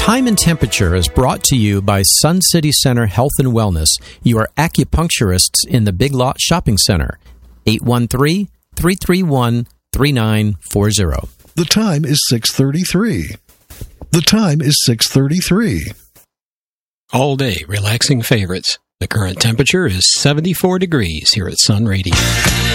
Time and Temperature is brought to you by Sun City Center Health and Wellness, your acupuncturists in the Big Lot Shopping Center. 813-331-3940. The time is 6:33. The time is 6:33. All day relaxing favorites. The current temperature is 74 degrees here at Sun Radio.